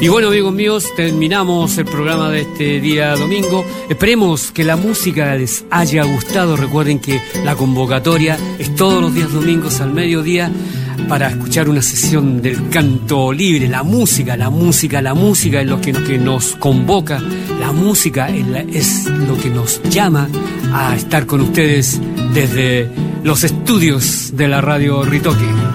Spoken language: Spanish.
Y bueno, amigos míos, terminamos el programa de este día domingo. Esperemos que la música les haya gustado. Recuerden que la convocatoria es todos los días domingos al mediodía para escuchar una sesión del canto libre. La música es lo que nos convoca. La música es lo que nos llama a estar con ustedes desde los estudios de la radio Ritoque.